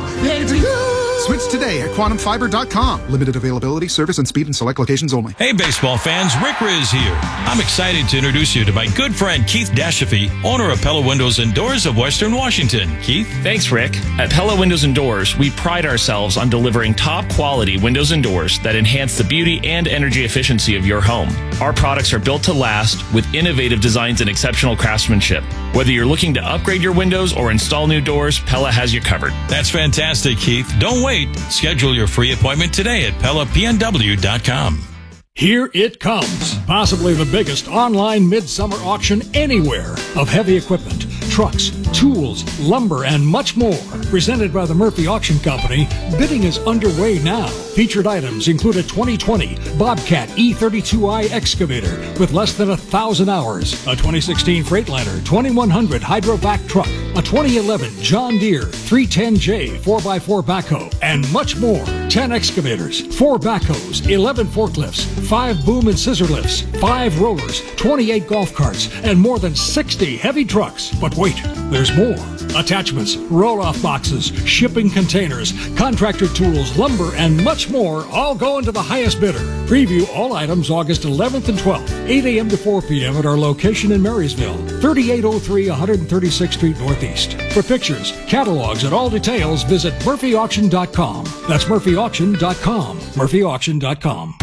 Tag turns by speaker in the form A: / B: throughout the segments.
A: Switch today at quantumfiber.com. Limited availability, service, and speed in select locations only.
B: Hey, baseball fans, Rick Riz here. I'm excited to introduce you to my good friend Keith Dashafee, owner of Pella Windows and Doors of Western Washington. Keith?
C: Thanks, Rick. At Pella Windows and Doors, we pride ourselves on delivering top-quality windows and doors that enhance the beauty and energy efficiency of your home. Our products are built to last with innovative designs and exceptional craftsmanship. Whether you're looking to upgrade your windows or install new doors, Pella has you covered.
B: That's fantastic, Keith. Don't wait. Schedule your free appointment today at PellaPNW.com.
D: Here it comes, possibly the biggest online midsummer auction anywhere of heavy equipment, trucks, tools, lumber, and much more. Presented by the Murphy Auction Company, bidding is underway now. Featured items include a 2020 Bobcat E32i excavator with less than 1,000 hours, a 2016 Freightliner 2100 Hydrovac truck, a 2011 John Deere 310J 4x4 backhoe, and much more. 10 excavators, 4 backhoes, 11 forklifts, 5 boom and scissor lifts, 5 rollers, 28 golf carts, and more than 60 heavy trucks. But wait, there's more. Attachments, roll-off boxes, shipping containers, contractor tools, lumber, and much more all go into the highest bidder. Preview all items August 11th and 12th, 8 a.m. to 4 p.m. at our location in Marysville, 3803 136th Street Northeast. For pictures, catalogs, and all details, visit murphyauction.com. That's murphyauction.com. murphyauction.com.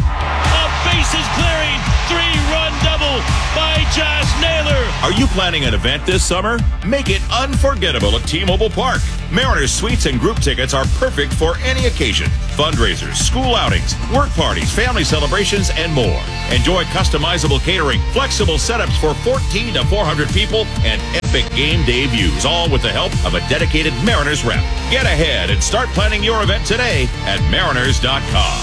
E: Bases clearing, 3-run double by Josh Naylor.
F: Are you planning an event this summer? Make it unforgettable at T-Mobile Park. Mariners suites and group tickets are perfect for any occasion. Fundraisers, school outings, work parties, family celebrations, and more. Enjoy customizable catering, flexible setups for 14 to 400 people, and epic game day views, all with the help of a dedicated Mariners rep. Get ahead and start planning your event today at mariners.com.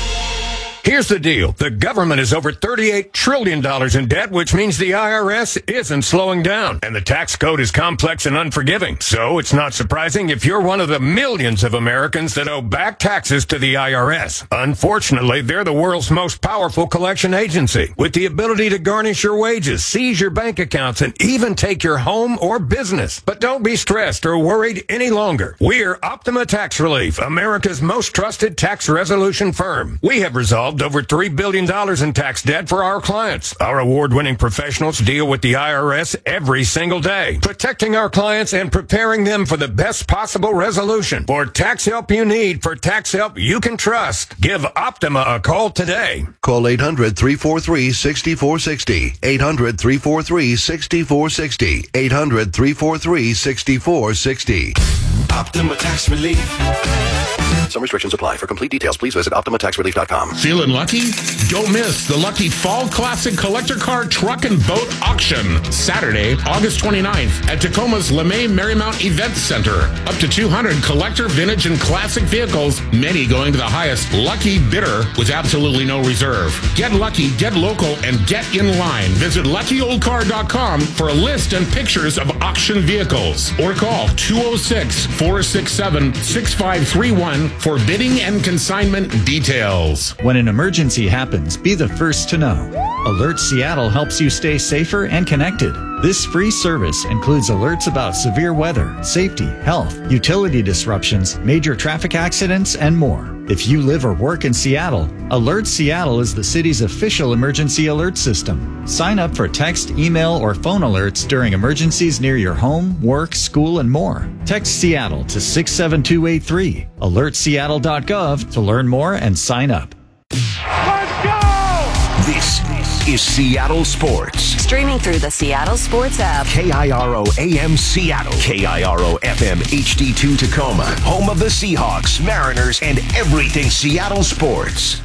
G: Here's the deal. The government is over $38 trillion in debt, which means the IRS isn't slowing down. And the tax code is complex and unforgiving. So it's not surprising if you're one of the millions of Americans that owe back taxes to the IRS. Unfortunately, they're the world's most powerful collection agency, with the ability to garnish your wages, seize your bank accounts, and even take your home or business. But don't be stressed or worried any longer. We're Optima Tax Relief, America's most trusted tax resolution firm. We have resolved over $3 billion in tax debt for our clients. Our award-winning professionals deal with the IRS every single day, protecting our clients and preparing them for the best possible resolution. For tax help you need, for tax help you can trust, give Optima a call today.
H: Call 800-343-6460. 800-343-6460. 800-343-6460.
I: Optima Tax Relief.
H: Some restrictions apply. For complete details, please visit OptimaTaxRelief.com.
J: Feeling lucky? Don't miss the Lucky Fall Classic Collector Car Truck and Boat Auction, Saturday, August 29th at Tacoma's LeMay Marymount Event Center. Up to 200 collector, vintage, and classic vehicles, many going to the highest lucky bidder with absolutely no reserve. Get lucky, get local, and get in line. Visit LuckyOldCar.com for a list and pictures of auction vehicles. Or call 206-467-6531 for bidding and consignment details.
K: When an emergency happens, be the first to know. Alert Seattle helps you stay safer and connected. This free service includes alerts about severe weather, safety, health, utility disruptions, major traffic accidents, and more. If you live or work in Seattle, Alert Seattle is the city's official emergency alert system. Sign up for text, email, or phone alerts during emergencies near your home, work, school, and more. Text Seattle to 67283. AlertSeattle.gov to learn more and sign up.
I: Let's go!
L: This is Seattle Sports.
M: Streaming through the Seattle Sports app.
L: KIRO AM Seattle. KIRO FM HD2 Tacoma. Home of the Seahawks, Mariners, and everything Seattle sports.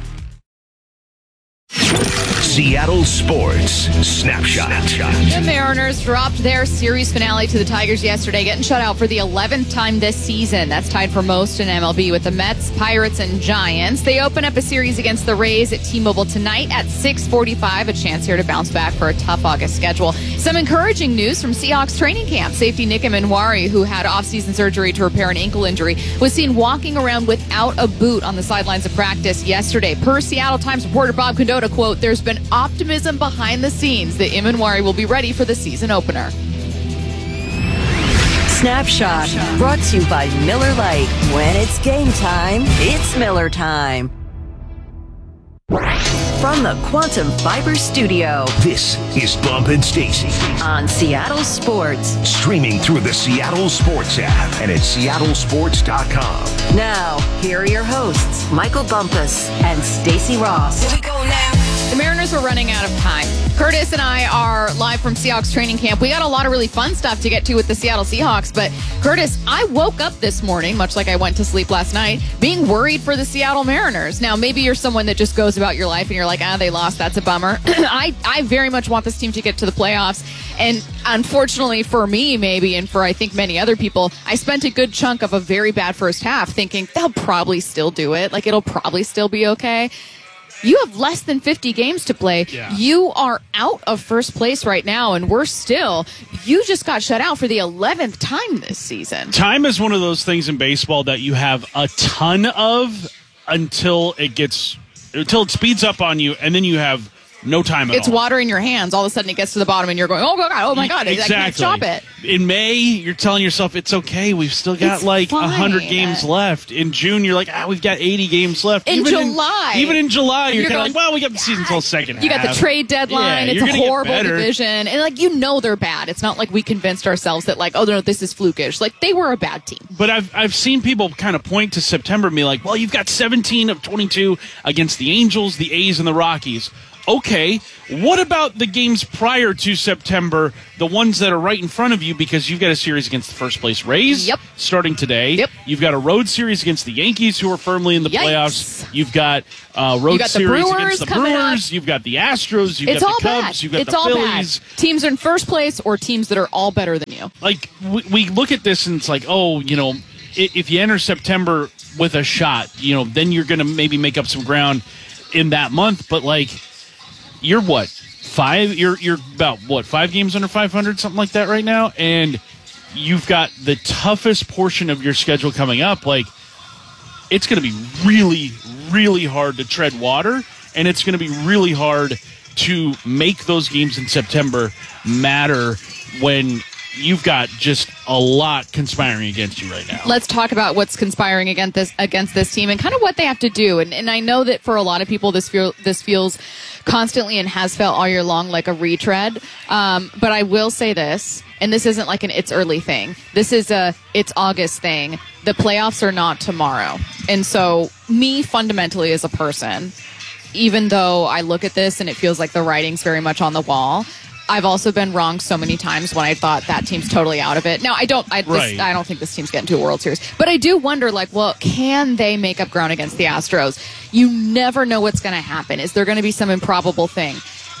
L: Seattle Sports Snapshot.
N: The Mariners dropped their series finale to the Tigers yesterday, getting shut out for the 11th time this season. That's tied for most in MLB with the Mets, Pirates, and Giants. They open up a series against the Rays at T-Mobile tonight at 6:45. A chance here to bounce back for a tough August schedule. Some encouraging news from Seahawks training camp. Safety Nick Emenwari, who had off-season surgery to repair an ankle injury, was seen walking around without a boot on the sidelines of practice yesterday. Per Seattle Times reporter Bob Condotta, quote, "There's been optimism behind the scenes that Emenwari will be ready for the season opener."
M: Snapshot, brought to you by Miller Lite. When it's game time, it's Miller time. From the Quantum Fiber Studio,
L: this is Bump and Stacy
M: on Seattle Sports.
L: Streaming through the Seattle Sports app and at seattlesports.com.
M: Now, here are your hosts, Michael Bumpus and Stacy Ross.
N: Here we go now. The Mariners are running out of time. Curtis and I are live from Seahawks training camp. We got a lot of really fun stuff to get to with the Seattle Seahawks, but Curtis, I woke up this morning, much like I went to sleep last night, being worried for the Seattle Mariners. Now, maybe you're someone that just goes about your life and you're like, they lost, that's a bummer. I very much want this team to get to the playoffs, and unfortunately for me, maybe, and for I think many other people, I spent a good chunk of a very bad first half thinking they'll probably still do it. Like, it'll probably still be okay. You have less than 50 games to play. Yeah. You are out of first place right now, and you just got shut out for the 11th time this season.
E: Time is one of those things in baseball that you have a ton of until it speeds up on you, and then you have no time at all.
N: It's water in your hands. All of a sudden it gets to the bottom and you're going, oh my God, exactly. I can't stop it.
E: In May, you're telling yourself, it's okay. We've still got 100 games left. In June, you're like, we've got 80 games left.
N: Even in July,
E: you're kind of like, we got the season until second half.
N: You got the trade deadline. It's a horrible division. And they're bad. It's not like we convinced ourselves that no, this is flukish. Like, they were a bad team.
E: But I've seen people kind of point to September and be like, well, you've got 17 of 22 against the Angels, the A's, and the Rockies. Okay, what about the games prior to September, the ones that are right in front of you, because you've got a series against the first-place Rays starting today.
N: Yep.
E: You've got a road series against the Yankees, who are firmly in the playoffs. You've got series against the Brewers. You've got the Astros. You've got the Cubs. You've got the Phillies.
N: Bad. Teams are in first place or teams that are all better than you.
E: Like, we look at this and it's like, if you enter September with a shot, then you're going to maybe make up some ground in that month. But, you're what? 5? You're about what? 5 games under 500, something like that right now, and you've got the toughest portion of your schedule coming up. It's going to be really, really hard to tread water, and it's going to be really hard to make those games in September matter when you've got just a lot conspiring against you right now.
N: Let's talk about what's conspiring against this team and kind of what they have to do. And I know that for a lot of people, this feels constantly and has felt all year long like a retread. But I will say this, and this isn't like an it's early thing. This is it's August thing. The playoffs are not tomorrow. And so me fundamentally as a person, even though I look at this and it feels like the writing's very much on the wall, I've also been wrong so many times when I thought that team's totally out of it. Now, I don't think this team's getting to a World Series. But I do wonder, can they make up ground against the Astros? You never know what's going to happen. Is there going to be some improbable thing?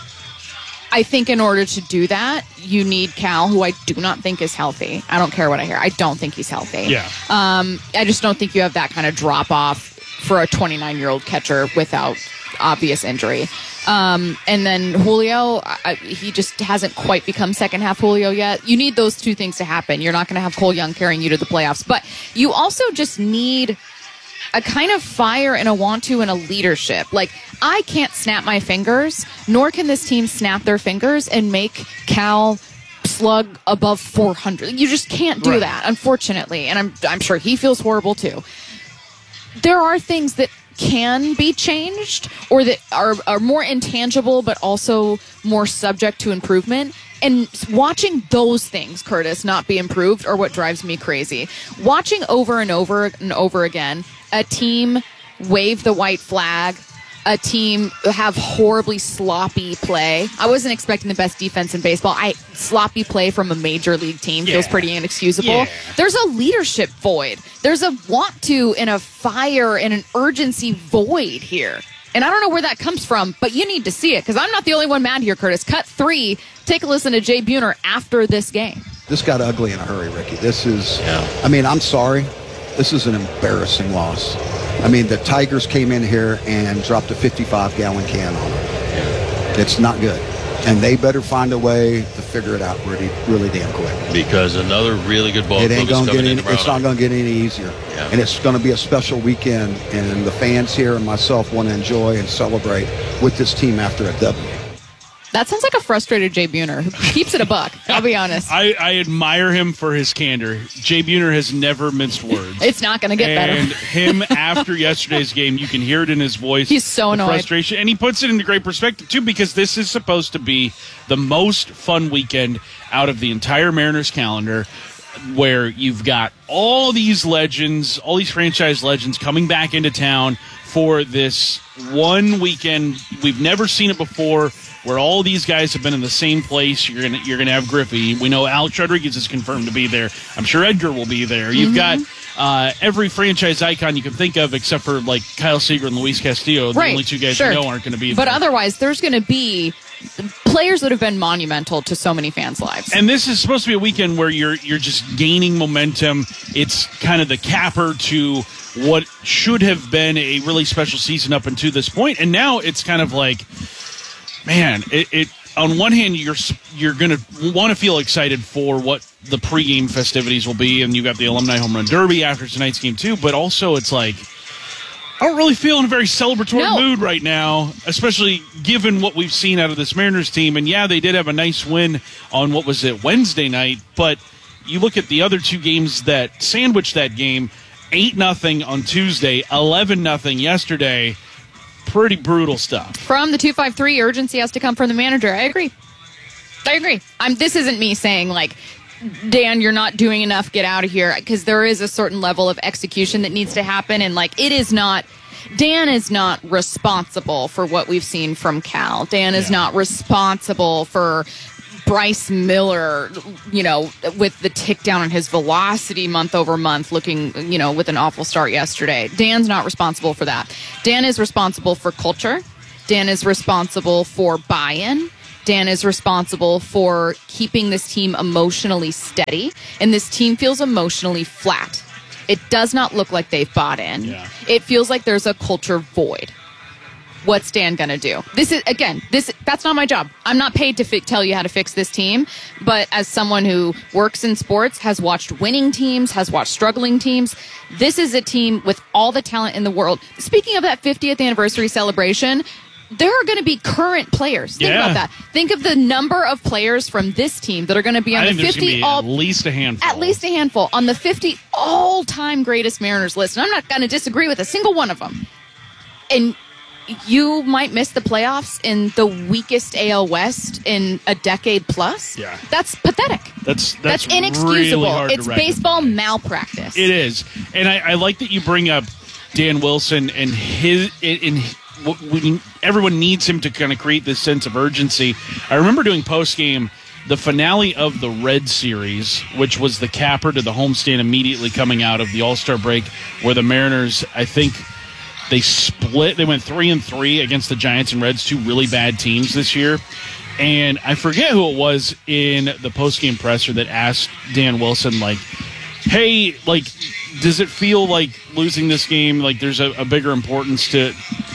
N: I think in order to do that, you need Cal, who I do not think is healthy. I don't care what I hear. I don't think he's healthy.
E: Yeah.
N: I just don't think you have that kind of drop-off for a 29-year-old catcher without obvious injury. And then Julio, he just hasn't quite become second half Julio yet. You need those two things to happen. You're not going to have Cole Young carrying you to the playoffs, but you also just need a kind of fire and a want to and a leadership. I can't snap my fingers, nor can this team snap their fingers and make Cal slug above 400. You just can't do that, unfortunately. And I'm sure he feels horrible too. There are things that can be changed or that are more intangible but also more subject to improvement. And watching those things, Curtis, not be improved are what drives me crazy. Watching over and over and over again a team wave the white flag, a team have horribly sloppy play. I wasn't expecting the best defense in baseball. Sloppy play from a major league team feels pretty inexcusable. Yeah. There's a leadership void. There's a want to and a fire and an urgency void here. And I don't know where that comes from, but you need to see it because I'm not the only one mad here, Curtis. Cut 3. Take a listen to Jay Buhner after this game.
O: This got ugly in a hurry, Ricky. This is, I'm sorry. This is an embarrassing loss. The Tigers came in here and dropped a 55-gallon can on them. It's not good. And they better find a way to figure it out really, really damn quick.
P: Because another really good ball club is coming into Brown.
O: It's not going to get any easier. Yeah. And it's going to be a special weekend. And the fans here and myself want to enjoy and celebrate with this team after a W.
N: That sounds like a frustrated Jay Buhner who keeps it a buck. I'll be honest.
E: I admire him for his candor. Jay Buhner has never minced words.
N: It's not going to get better.
E: And him after yesterday's game, you can hear it in his voice.
N: He's so annoyed.
E: Frustration, and he puts it into great perspective too, because this is supposed to be the most fun weekend out of the entire Mariners calendar, where you've got all these legends, all these franchise legends coming back into town for this one weekend. We've never seen it before, where all these guys have been in the same place. You're gonna have Griffey. We know Alex Rodriguez is confirmed to be there. I'm sure Edgar will be there. You've got every franchise icon you can think of, except for like Kyle Seager and Luis Castillo. The only two guys we know aren't going to be there.
N: But otherwise, there's going to be players that have been monumental to so many fans' lives.
E: And this is supposed to be a weekend where you're just gaining momentum. It's kind of the capper to what should have been a really special season up until this point. And now it's kind of like, man, it on one hand, you're going to want to feel excited for what the pregame festivities will be, and you got the Alumni Home Run Derby after tonight's game too, but also it's like, I don't really feel in a very celebratory mood right now, especially given what we've seen out of this Mariners team. And yeah, they did have a nice win on, what was it, Wednesday night, but you look at the other two games that sandwiched that game, 8-0 on Tuesday, 11-0 yesterday. Pretty brutal stuff.
N: From the 253, urgency has to come from the manager. I agree. This isn't me saying, like, Dan, you're not doing enough, get out of here, because there is a certain level of execution that needs to happen, and like Dan is not responsible for what we've seen from Cal. Dan is not responsible for Bryce Miller, with the tick down on his velocity month over month, looking, with an awful start yesterday. Dan's not responsible for that. Dan is responsible for culture. Dan is responsible for buy-in. Dan is responsible for keeping this team emotionally steady, and this team feels emotionally flat. It does not look like they've bought in. Yeah. It feels like there's a culture void. What's Dan going to do? That's not my job. I'm not paid to tell you how to fix this team, but as someone who works in sports, has watched winning teams, has watched struggling teams, this is a team with all the talent in the world. Speaking of that 50th anniversary celebration, there are going to be current players. Think about that. Think of the number of players from this team that are going to be on the 50
E: at least a handful.
N: At least a handful on the 50 all-time greatest Mariners list. And I'm not going to disagree with a single one of them. And you might miss the playoffs in the weakest AL West in a decade plus. Yeah. That's pathetic.
E: That's
N: inexcusable.
E: Really hard
N: it's
E: to
N: baseball malpractice.
E: It is. And I like that you bring up Dan Wilson and everyone needs him to kind of create this sense of urgency. I remember doing post-game the finale of the Red Series, which was the capper to the homestand immediately coming out of the All-Star break, where the Mariners, I think, they split. They went 3-3 against the Giants and Reds, two really bad teams this year. And I forget who it was in the post-game presser that asked Dan Wilson, like, hey, like, does it feel like losing this game, like there's a bigger importance to,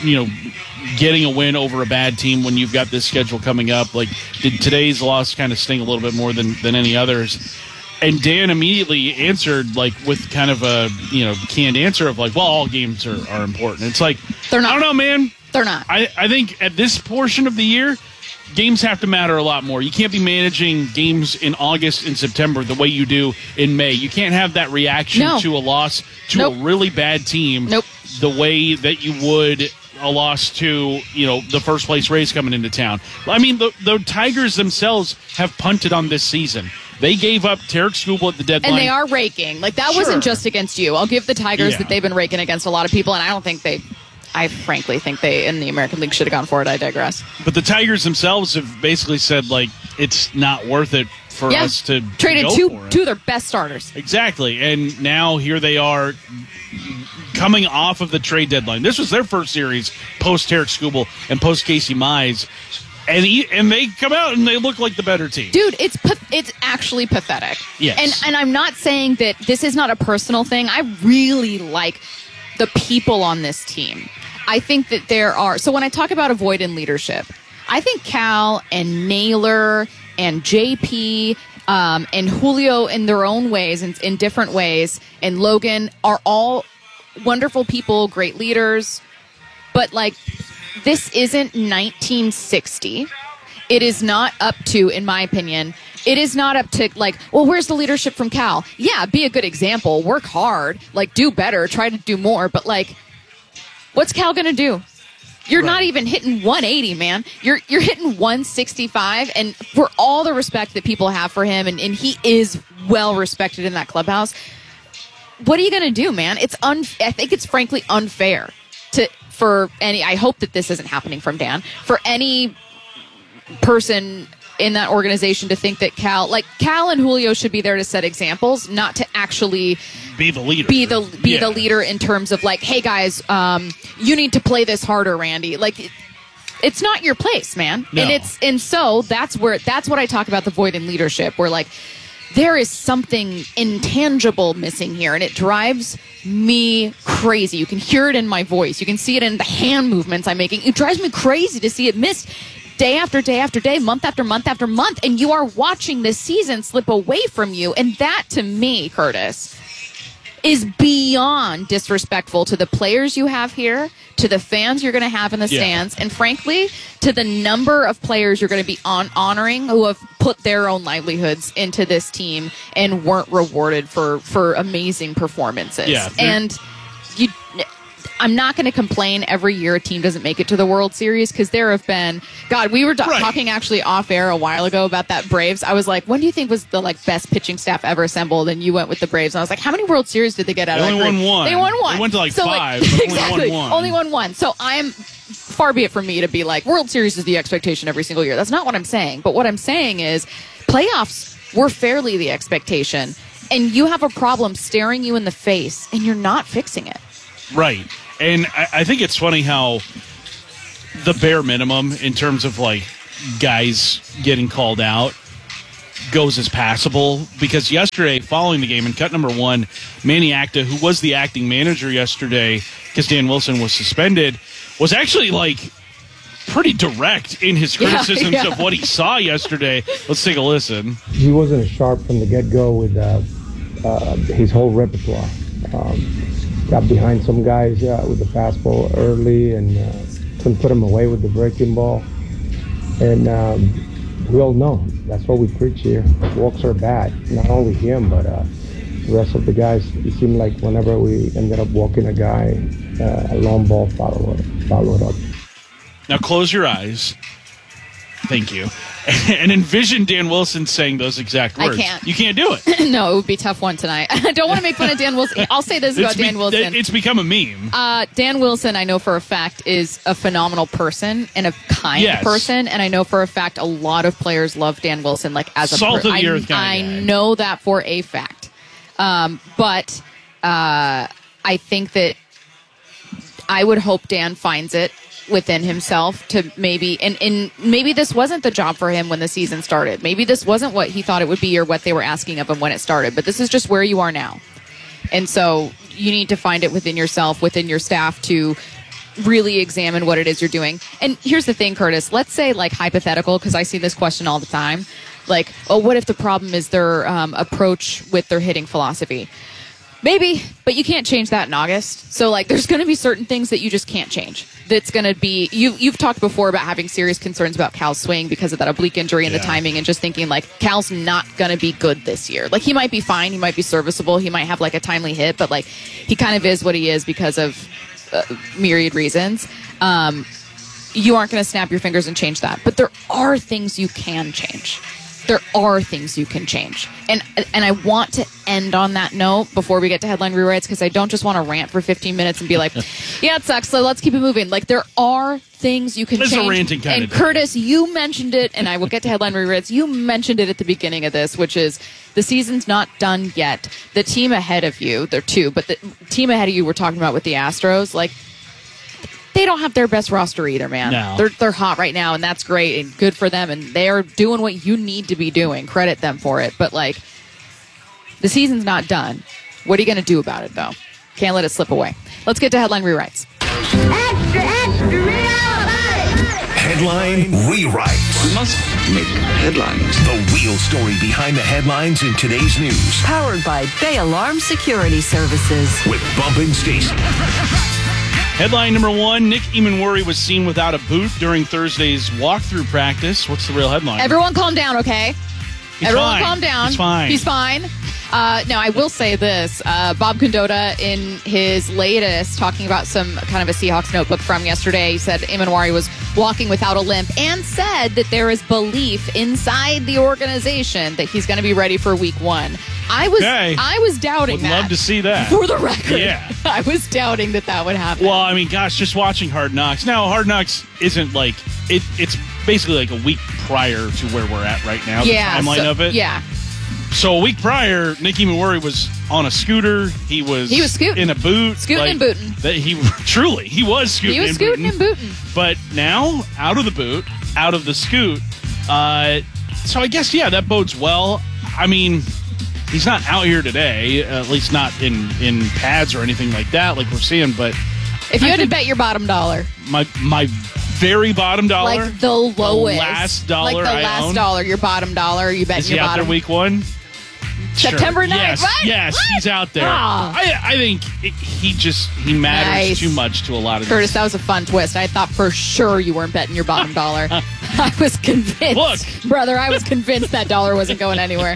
E: getting a win over a bad team when you've got this schedule coming up? Like, did today's loss kind of sting a little bit more than any others? And Dan immediately answered, like, with kind of a, canned answer of, like, well, all games are important. It's like,
N: they're not.
E: I don't know, man.
N: They're not.
E: I think at this portion of the year, games have to matter a lot more. You can't be managing games in August and September the way you do in May. You can't have that reaction to a loss to a really bad team the way that you would a loss to, the first place Rays coming into town. I mean, the Tigers themselves have punted on this season. They gave up Tarek Skubal at the deadline.
N: And they are raking. Like, that wasn't just against you. I'll give the Tigers that they've been raking against a lot of people, and I frankly think they in the American League should have gone for it. I digress.
E: But the Tigers themselves have basically said, like, it's not worth it for us to
N: traded
E: go
N: two
E: for it.
N: of their best starters.
E: Exactly. And now here they are coming off of the trade deadline. This was their first series post Tarek Skubal and post Casey Mize. And they come out and they look like the better team.
N: Dude, it's actually pathetic.
E: Yes.
N: And I'm not saying that this is not a personal thing. I really like the people on this team. I think that there are... So when I talk about a void in leadership, I think Cal and Naylor and JP and Julio in their own ways, in different ways, and Logan are all wonderful people, great leaders. But, like, this isn't 1960. it is not up to, in my opinion, it is not up to, like, well, where's the leadership from Cal? Yeah, be a good example. Work hard. Like, do better. Try to do more. But, like, what's Cal going to do? You're not even hitting 180, man. You're hitting 165. And for all the respect that people have for him, and he is well respected in that clubhouse, what are you going to do, man? I think it's frankly unfair for any. I hope that this isn't happening from Dan. For any person in that organization to think that Cal and Julio should be there to set examples, not to actually
E: be the leader.
N: Be the leader in terms of, like, hey guys, you need to play this harder, Randy. Like, it's not your place, man.
E: No.
N: And so that's what I talk about, the void in leadership, where, like, there is something intangible missing here, and it drives me crazy. You can hear it in my voice. You can see it in the hand movements I'm making. It drives me crazy to see it missed day after day after day, month after month after month, and you are watching this season slip away from you. And that, to me, Curtis, is beyond disrespectful to the players you have here, to the fans you're going to have in the stands, and frankly, to the number of players you're going to be honoring who have put their own livelihoods into this team and weren't rewarded for amazing performances.
E: Yeah,
N: and I'm not going to complain every year a team doesn't make it to the World Series, because there have been, God, we were talking actually off air a while ago about that Braves. I was like, when do you think was the best pitching staff ever assembled? And you went with the Braves. And I was like, how many World Series did they get out of that group?
E: They won one.
N: They won one.
E: They went to five, but
N: exactly,
E: only won one.
N: Only won one. So far be it from me to be like, World Series is the expectation every single year. That's not what I'm saying. But what I'm saying is playoffs were fairly the expectation. And you have a problem staring you in the face, and you're not fixing it.
E: Right. And I think it's funny how the bare minimum in terms of, like, guys getting called out goes as passable. Because yesterday, following the game, in cut number 1, Manny Acta, who was the acting manager yesterday because Dan Wilson was suspended, was actually, like, pretty direct in his criticisms of what he saw yesterday. Let's take a listen.
Q: He wasn't sharp from the get-go with his whole repertoire. Got behind some guys with the fastball early and couldn't put him away with the breaking ball. And we all know that's what we preach here. Walks are bad. Not only him, but the rest of the guys. It seemed like whenever we ended up walking a guy, a long ball followed up.
E: Now close your eyes. Thank you. And envision Dan Wilson saying those exact words.
N: I can't.
E: You can't do it.
N: No, it would be a tough one tonight. I don't want to make fun of Dan Wilson. I'll say this about Dan Wilson.
E: It's become a meme.
N: Dan Wilson, I know for a fact, is a phenomenal person and a kind person. And I know for a fact a lot of players love Dan Wilson, like, as a
E: salt of the earth guy.
N: I know that for a fact. But I think that I would hope Dan finds it within himself to maybe, and maybe this wasn't the job for him when the season started. Maybe this wasn't what he thought it would be or what they were asking of him when it started, but this is just where you are now. And so you need to find it within yourself, within your staff, to really examine what it is you're doing. And here's the thing, Curtis, let's say, like, hypothetical, because I see this question all the time, like, oh, what if the problem is their approach with their hitting philosophy? Maybe, but you can't change that in August. So, like, there's going to be certain things that you just can't change. That's going to be, you've talked before about having serious concerns about Cal's swing because of that oblique injury and the timing, and just thinking, like, Cal's not going to be good this year. Like, he might be fine, he might be serviceable, he might have, like, a timely hit, but, like, he kind of is what he is because of myriad reasons. You aren't going to snap your fingers and change that. But there are things you can change. There are things you can change. And I want to end on that note before we get to headline rewrites, because I don't just want to rant for 15 minutes and be like, yeah, it sucks, so let's keep it moving. Like, there are things you can change.
E: It's a ranting kind
N: of thing. Curtis, you mentioned it, and I will get to headline rewrites. You mentioned it at the beginning of this, which is the season's not done yet. The team ahead of you, there are two, but the team ahead of you we're talking about with the Astros, like, they don't have their best roster either, man.
E: No.
N: They're hot right now, and that's great and good for them, and they're doing what you need to be doing. Credit them for it. But, like, the season's not done. What are you going to do about it, though? Can't let it slip away. Let's get to headline rewrites.
I: Extra, extra,
L: Headline rewrites.
R: We must make headlines.
L: The real story behind the headlines in today's news.
M: Powered by Bay Alarm Security Services.
L: With Bump and Stacy.
E: Headline number 1, Nick Eamon was seen without a boot during Thursday's walkthrough practice. What's the real headline?
N: Everyone calm down, okay? Everyone calm down.
E: He's fine.
N: He's fine. Now, I will say this. Bob Condotta, in his latest, talking about some kind of a Seahawks notebook from yesterday, he said Eamon was walking without a limp and said that there is belief inside the organization that he's going to be ready for week 1. I was doubting
E: would
N: that.
E: Would love to see that.
N: For the record.
E: Yeah.
N: I was doubting that would happen.
E: Well, I mean, gosh, just watching Hard Knocks. Now, Hard Knocks isn't like, it's basically like a week prior to where we're at right now, the timeline of it.
N: Yeah.
E: So a week prior, Nick Eamon was on a scooter. He was
N: scooting.
E: In a boot.
N: Scooting and booting.
E: He was scooting
N: He was scooting and booting.
E: But now, out of the boot, out of the scoot. So I guess, that bodes well. I mean, he's not out here today, at least not in pads or anything like that, like we're seeing. But
N: if you had to bet your bottom dollar,
E: my very bottom dollar,
N: like the lowest,
E: the last dollar,
N: like the last dollar, your bottom dollar, you bet
E: is
N: your
E: he out
N: bottom.
E: there week 1?
N: September 9th,
E: yes,
N: right?
E: Yes,
N: what?
E: He's out there.
N: Ah.
E: I think he matters too much to a lot of
N: Curtis, that was a fun twist. I thought for sure you weren't betting your bottom dollar. I was convinced.
E: Look.
N: Brother, I was convinced that dollar wasn't going anywhere.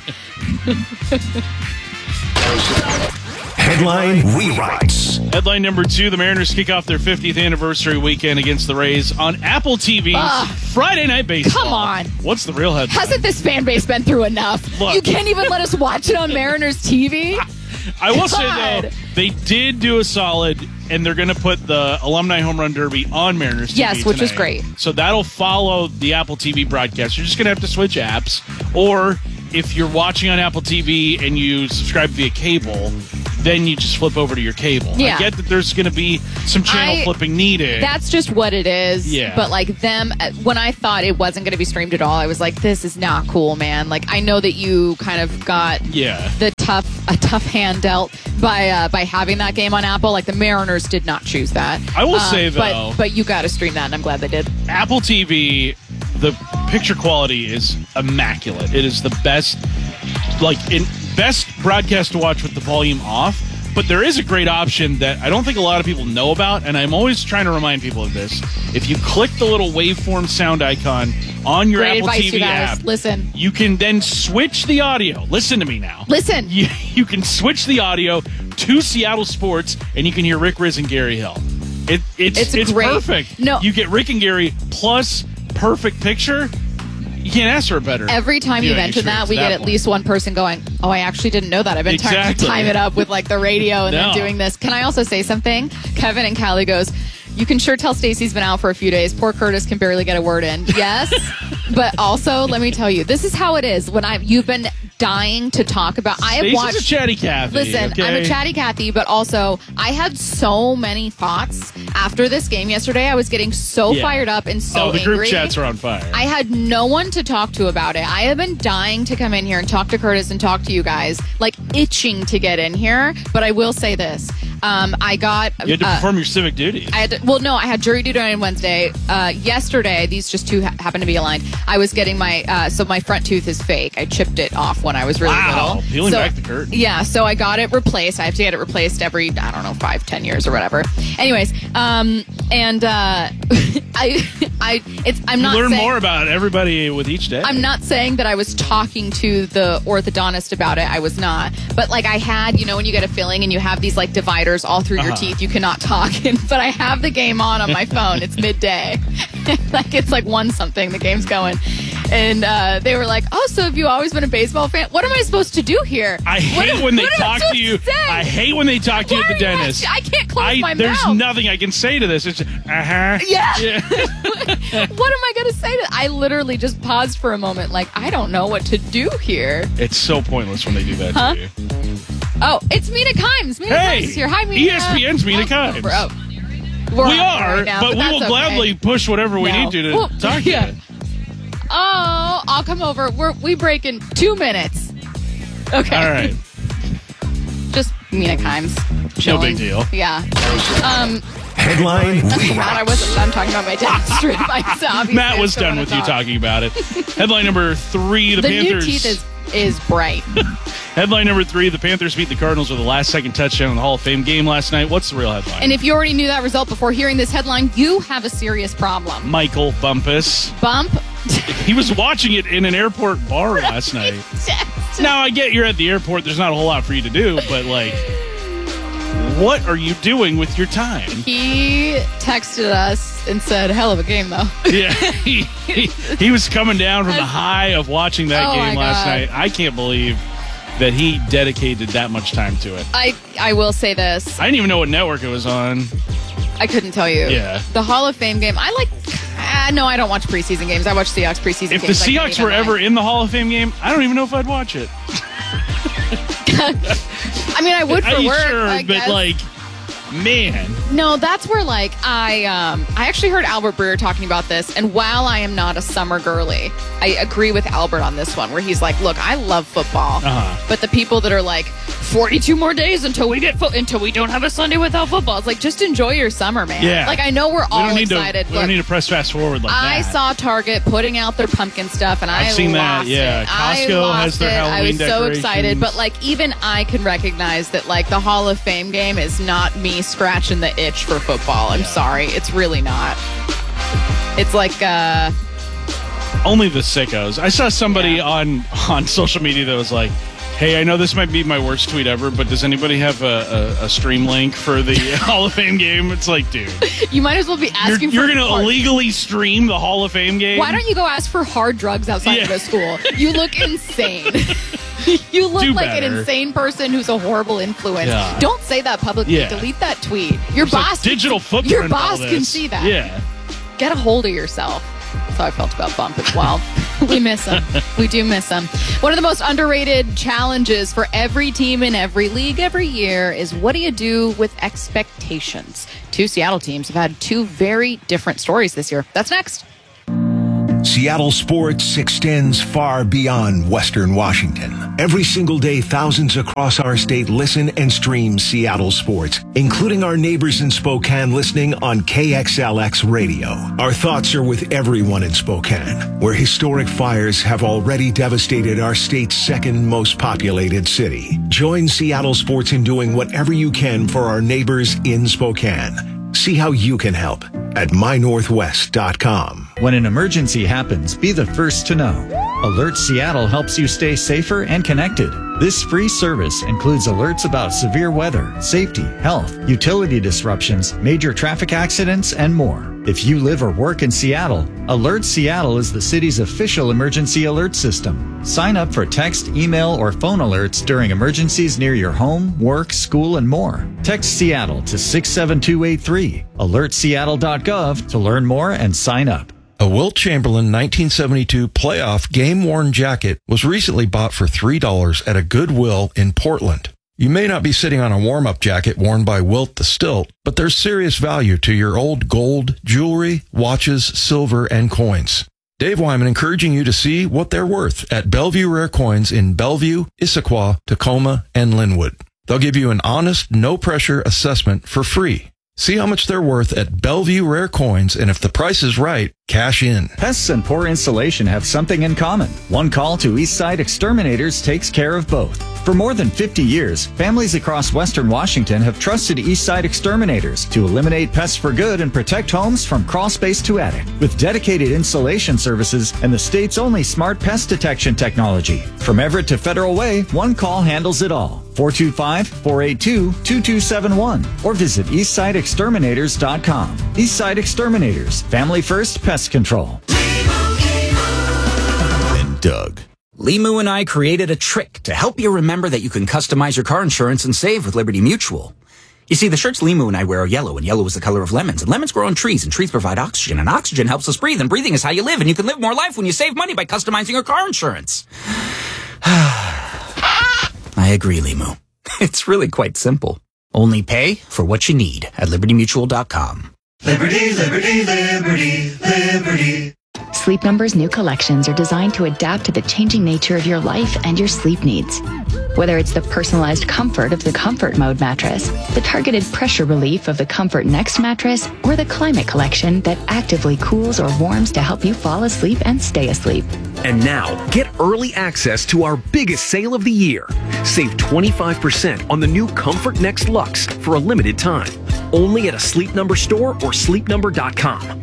L: Headline rewrites.
E: Headline number 2, the Mariners kick off their 50th anniversary weekend against the Rays on Apple TV. Friday Night Baseball.
N: Come on.
E: What's the real headline?
N: Hasn't this fan base been through enough?
E: Look.
N: You can't even let us watch it on Mariners TV?
E: I will say, though, they did do a solid, and they're going to put the Alumni Home Run Derby on Mariners TV
N: Yes, which
E: tonight.
N: is great.
E: So that'll follow the Apple TV broadcast. You're just going to have to switch apps, or if you're watching on Apple TV and you subscribe via cable, then you just flip over to your cable.
N: Yeah.
E: I get that there's going to be some channel flipping needed.
N: That's just what it is.
E: Yeah.
N: But like when I thought it wasn't going to be streamed at all, I was like, this is not cool, man. Like, I know that you kind of got a tough hand dealt by having that game on Apple. Like, the Mariners did not choose that.
E: I will say, though,
N: but you got to stream that, and I'm glad they did.
E: Apple TV, the picture quality is immaculate. It is the best, best broadcast to watch with the volume off. But there is a great option that I don't think a lot of people know about, and I'm always trying to remind people of this. If you click the little waveform sound icon on your
N: Great
E: Apple
N: advice,
E: TV
N: you guys.
E: app,
N: Listen.
E: you can then switch the audio. Listen to me now.
N: Listen.
E: You can switch the audio to Seattle Sports, and you can hear Rick Riz and Gary Hill. It's
N: great.
E: perfect.
N: No.
E: You get Rick and Gary plus perfect picture. You can't ask for a better.
N: Every time you mention that, we get at least one person going, oh, I actually didn't know that. I've been trying to time it up with like the radio and then doing this. Can I also say something? Kevin in Cali goes, you can sure tell Stacey's been out for a few days. Poor Curtis can barely get a word in. Yes, but also let me tell you, this is how it is when you've been dying to talk about. I have watched.
E: A chatty Cathy.
N: Listen,
E: okay?
N: I'm a chatty Cathy, but also I had so many thoughts after this game yesterday. I was getting so fired up and so
E: the
N: angry.
E: group chats are on fire.
N: I had no one to talk to about it. I have been dying to come in here and talk to Curtis and talk to you guys, like itching to get in here. But I will say this. You had
E: to perform your civic duties.
N: I had jury duty on Wednesday. Yesterday, these just two happened to be aligned. I was getting my front tooth is fake. I chipped it off when I was really little.
E: Peeling back the curtain.
N: Yeah, so I got it replaced. I have to get it replaced every, 5-10 years or whatever. Anyways, I'm not
E: learn
N: saying,
E: more about everybody with each day.
N: I'm not saying that I was talking to the orthodontist about it. I was not. But like I had, when you get a filling and you have these like dividers all through your teeth, you cannot talk. But I have the game on my phone. It's midday. Like it's like 1-something. The game's going. And they were like, oh, so have you always been a baseball fan? What am I supposed to do here?
E: I hate when they talk to you. I hate when they talk to you at the dentist.
N: I can't close my
E: There's
N: mouth.
E: nothing I can say to this. It's
N: Yeah. What am I going to say to I literally just paused for a moment like, I don't know what to do here.
E: It's so pointless when they do that to you.
N: Oh, it's Mina Kimes. Mina Kimes is here. Hi, Mina.
E: ESPN's Mina Kimes.
N: We're
E: we are,
N: right now,
E: but we will gladly push whatever we need to talk to you.
N: Oh, I'll come over. We break in 2 minutes. Okay.
E: All right.
N: Just Mina Kimes.
E: No big deal.
N: Yeah.
L: Headline.
N: Matt, I wasn't done talking about my dentistry.
E: Matt was done with you talking about it. Headline number 3, the Panthers.
N: New teeth is is bright.
E: Headline number 3, the Panthers beat the Cardinals with a last-second touchdown in the Hall of Fame game last night. What's the real headline?
N: And if you already knew that result before hearing this headline, you have a serious problem.
E: Michael Bumpus.
N: Bump?
E: He was watching it in an airport bar last night. Now, I get you're at the airport. There's not a whole lot for you to do, but, like, what are you doing with your time?
N: He texted us and said, hell of a game, though.
E: Yeah, he was coming down from the high of watching that game last night. I can't believe that he dedicated that much time to it.
N: I will say this.
E: I didn't even know what network it was on.
N: I couldn't tell you.
E: Yeah.
N: The Hall of Fame game, no, I don't watch preseason games. I watch Seahawks preseason games.
E: If the Seahawks were ever in the Hall of Fame game, I don't even know if I'd watch it.
N: I mean, I would for work.
E: Sure, but like, man.
N: No, that's where I actually heard Albert Breer talking about this, and while I am not a summer girly, I agree with Albert on this one, where he's like, look, I love football, but the people that are like 42 more days until we don't have a Sunday without football, it's like, just enjoy your summer, man.
E: Yeah.
N: Like, I know we're all excited.
E: We don't need to press fast forward like that.
N: I saw Target putting out their pumpkin stuff, and
E: I've seen that. Yeah, Costco has their Halloween decorations.
N: I was so excited, but like, even I can recognize that like the Hall of Fame game is not me scratching the itch for football. I'm sorry, it's really not. It's like
E: only the sickos. I saw somebody on social media that was like, hey, I know this might be my worst tweet ever, but does anybody have a stream link for the Hall of Fame game? It's like, dude,
N: you might as well be asking
E: you're going to illegally stream the Hall of Fame game?
N: Why don't you go ask for hard drugs outside of the school? You look insane. You look like an insane person who's a horrible influence. Yeah. Don't say that publicly. Yeah. Delete that tweet. Your boss,
E: digital footprint.
N: Your boss can see that.
E: Yeah.
N: Get a hold of yourself. That's how I felt about Bump as well. We miss him. We do miss him. One of the most underrated challenges for every team in every league every year is, what do you do with expectations? 2 Seattle teams have had 2 very different stories this year. That's next.
L: Seattle sports extends far beyond Western Washington. Every single day, thousands across our state listen and stream Seattle sports, including our neighbors in Spokane listening on KXLX radio. Our thoughts are with everyone in Spokane, where historic fires have already devastated our state's second most populated city. Join Seattle sports in doing whatever you can for our neighbors in Spokane. See how you can help at mynorthwest.com.
K: When an emergency happens, be the first to know. Alert Seattle helps you stay safer and connected. This free service includes alerts about severe weather, safety, health, utility disruptions, major traffic accidents, and more. If you live or work in Seattle, Alert Seattle is the city's official emergency alert system. Sign up for text, email, or phone alerts during emergencies near your home, work, school, and more. Text Seattle to 67283. AlertSeattle.gov to learn more and sign up.
S: A Wilt Chamberlain 1972 playoff game-worn jacket was recently bought for $3 at a Goodwill in Portland. You may not be sitting on a warm-up jacket worn by Wilt the Stilt, but there's serious value to your old gold, jewelry, watches, silver, and coins. Dave Wyman encouraging you to see what they're worth at Bellevue Rare Coins in Bellevue, Issaquah, Tacoma, and Linwood. They'll give you an honest, no-pressure assessment for free. See how much they're worth at Bellevue Rare Coins, and if the price is right, cash in.
K: Pests and poor insulation have something in common. One call to Eastside Exterminators takes care of both. For more than 50 years, families across Western Washington have trusted Eastside Exterminators to eliminate pests for good and protect homes from crawl space to attic. With dedicated insulation services and the state's only smart pest detection technology. From Everett to Federal Way, one call handles it all. 425-482-2271 or visit EastsideExterminators.com. Eastside Exterminators, family first pest control.
T: And Doug. Limu and I created a trick to help you remember that you can customize your car insurance and save with Liberty Mutual. You see, the shirts Limu and I wear are yellow, and yellow is the color of lemons, and lemons grow on trees, and trees provide oxygen, and oxygen helps us breathe, and breathing is how you live, and you can live more life when you save money by customizing your car insurance. I agree, Limu. It's really quite simple. Only pay for what you need at LibertyMutual.com.
U: Liberty, liberty, liberty, liberty. Sleep Number's new collections are designed to adapt to the changing nature of your life and your sleep needs. Whether it's the personalized comfort of the Comfort Mode mattress, the targeted pressure relief of the Comfort Next mattress, or the Climate Collection that actively cools or warms to help you fall asleep and stay asleep.
V: And now, get early access to our biggest sale of the year. Save 25% on the new Comfort Next Luxe for a limited time. Only at a Sleep Number store or sleepnumber.com.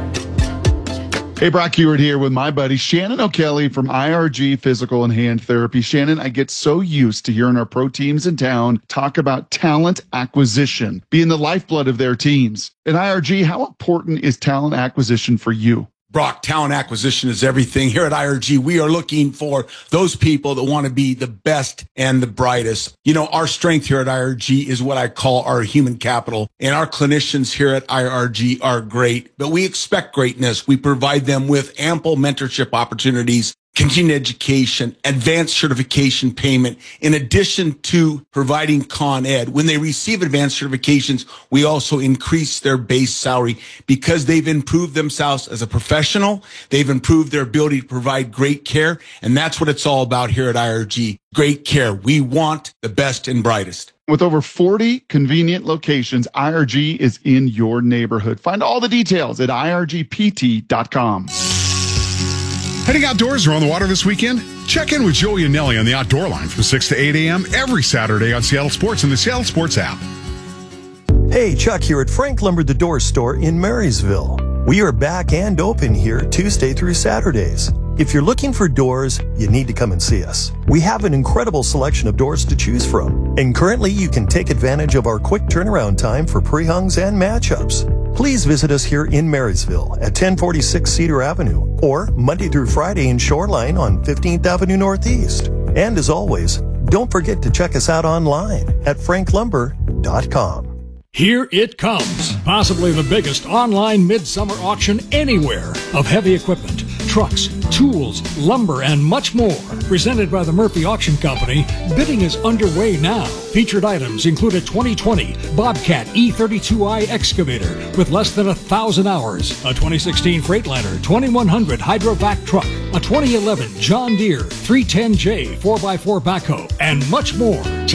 W: Hey, Brock Hewitt here with my buddy Shannon O'Kelly from IRG Physical and Hand Therapy. Shannon, I get so used to hearing our pro teams in town talk about talent acquisition being the lifeblood of their teams. At IRG, how important is talent acquisition for you?
X: Brock, talent acquisition is everything. Here at IRG, we are looking for those people that want to be the best and the brightest. You know, our strength here at IRG is what I call our human capital. And our clinicians here at IRG are great, but we expect greatness. We provide them with ample mentorship opportunities, continued education, advanced certification payment, in addition to providing Con Ed. When they receive advanced certifications, we also increase their base salary because they've improved themselves as a professional. They've improved their ability to provide great care. And that's what it's all about here at IRG. Great care. We want the best and brightest.
W: With over 40 convenient locations, IRG is in your neighborhood. Find all the details at irgpt.com.
Y: Heading outdoors or on the water this weekend? Check in with Joey and Nelly on the Outdoor Line from 6 to 8 a.m. every Saturday on Seattle Sports and the Seattle Sports app.
Z: Hey, Chuck here at Frank Lumber the Door Store in Marysville. We are back and open here Tuesday through Saturdays. If you're looking for doors, you need to come and see us. We have an incredible selection of doors to choose from. And currently, you can take advantage of our quick turnaround time for pre-hungs and matchups. Please visit us here in Marysville at 1046 Cedar Avenue or Monday through Friday in Shoreline on 15th Avenue Northeast. And as always, don't forget to check us out online at franklumber.com.
D: Here it comes, possibly the biggest online midsummer auction anywhere of heavy equipment, trucks, tools, lumber, and much more. Presented by the Murphy Auction Company, bidding is underway now. Featured items include a 2020 Bobcat E32i excavator with less than 1,000 hours, a 2016 Freightliner 2100 Hydrovac truck, a 2011 John Deere 310J 4x4 backhoe, and much more.